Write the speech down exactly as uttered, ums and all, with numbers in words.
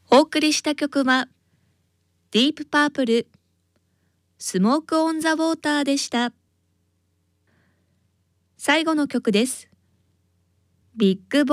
お送りした曲はディープパープルスモークオンザウォーターでした。最後の曲です。ビッグ